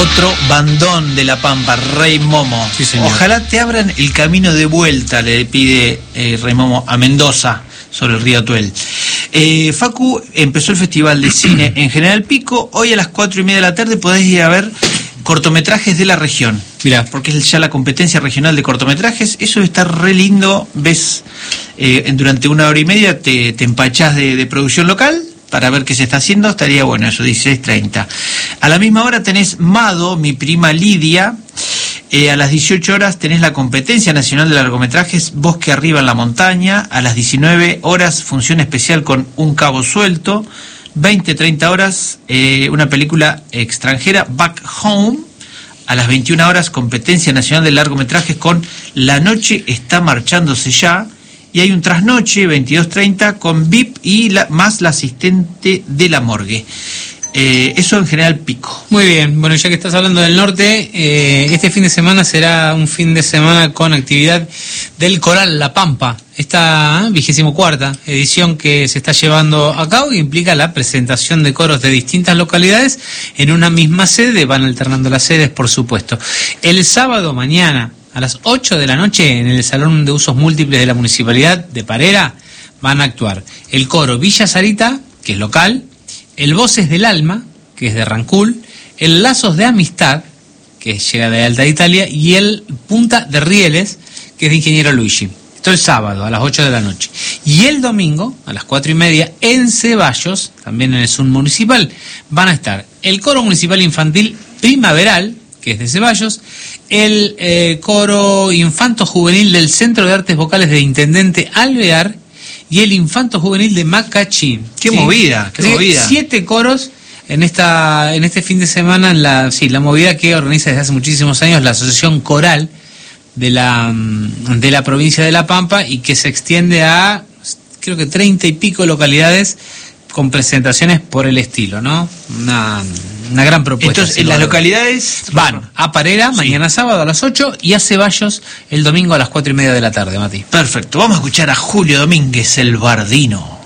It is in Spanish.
Otro bandón de La Pampa, Rey Momo. Sí, señor. Ojalá te abran el camino de vuelta, le pide Rey Momo a Mendoza, sobre el río Atuel. Facu, empezó el Festival de Cine en General Pico. Hoy a las 4:30 de la tarde podés ir a ver cortometrajes de la región. Mirá. Porque es ya la competencia regional de cortometrajes. Eso está re lindo. Ves, durante 1 hora y media te empachás de producción local para ver qué se está haciendo. Estaría bueno eso, 16:30. A la misma hora tenés Mado, mi prima Lidia. A las 18 horas tenés la competencia nacional de largometrajes Bosque Arriba en la Montaña. A las 19 horas función especial con Un Cabo Suelto. 20-30 horas una película extranjera, Back Home. A las 21 horas competencia nacional de largometrajes con La Noche Está Marchándose Ya. Y hay un trasnoche, 22:30, con VIP y más la asistente de la morgue. Eso en General Pico. Muy bien, bueno, ya que estás hablando del norte, este fin de semana será un fin de semana con actividad del Coral La Pampa, esta 24ª edición que se está llevando a cabo, que implica la presentación de coros de distintas localidades en una misma sede. Van alternando las sedes, por supuesto. El sábado mañana a las 8 de la noche en el Salón de Usos Múltiples de la Municipalidad de Parera van a actuar el coro Villa Sarita, que es local, el Voces del Alma, que es de Rancul, el Lazos de Amistad, que llega de Alta Italia, y el Punta de Rieles, que es de Ingeniero Luigi. Esto el sábado a las 8 de la noche. Y el domingo a las 4:30 en Ceballos, también en el Zoom Municipal, van a estar el Coro Municipal Infantil Primaveral, que es de Ceballos, el Coro Infanto Juvenil del Centro de Artes Vocales de Intendente Alvear, y el Infanto Juvenil de Macachín. ¡Qué movida! ¡Qué movida! 7 coros en este fin de semana, en la movida que organiza desde hace muchísimos años la Asociación Coral de la provincia de La Pampa, y que se extiende a, creo que 30 y pico localidades con presentaciones por el estilo, ¿no? Una gran propuesta. Entonces, en las localidades van a Parera mañana sábado a las 8 y a Ceballos el domingo a las 4:30 de la tarde, Mati. Perfecto. Vamos a escuchar a Julio Domínguez, el Bardino.